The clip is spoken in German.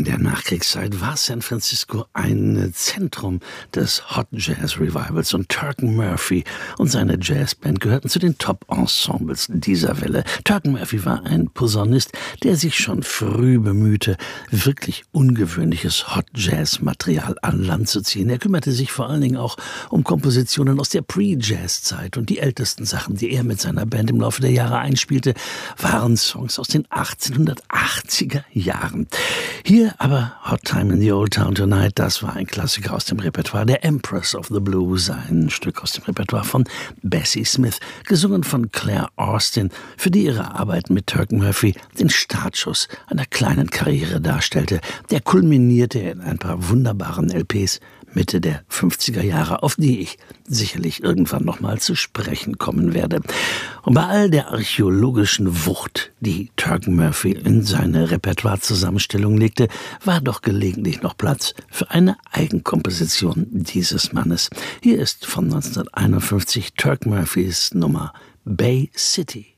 In der Nachkriegszeit war San Francisco ein Zentrum des Hot Jazz Revivals und Turk Murphy und seine Jazzband gehörten zu den Top-Ensembles dieser Welle. Turk Murphy war ein Posaunist, der sich schon früh bemühte, wirklich ungewöhnliches Hot Jazz-Material an Land zu ziehen. Er kümmerte sich vor allen Dingen auch um Kompositionen aus der Pre-Jazz-Zeit und die ältesten Sachen, die er mit seiner Band im Laufe der Jahre einspielte, waren Songs aus den 1880er Jahren. Hier aber Hot Time in the Old Town Tonight, das war ein Klassiker aus dem Repertoire der Empress of the Blues, ein Stück aus dem Repertoire von Bessie Smith, gesungen von Claire Austin, für die ihre Arbeit mit Turk Murphy den Startschuss einer kleinen Karriere darstellte. Der kulminierte in ein paar wunderbaren LPs Mitte der 50er Jahre, auf die ich sicherlich irgendwann nochmal zu sprechen kommen werde. Und bei all der archäologischen Wucht, die Turk Murphy in seine Repertoire-Zusammenstellung legte, war doch gelegentlich noch Platz für eine Eigenkomposition dieses Mannes. Hier ist von 1951 Turk Murphys Nummer Bay City.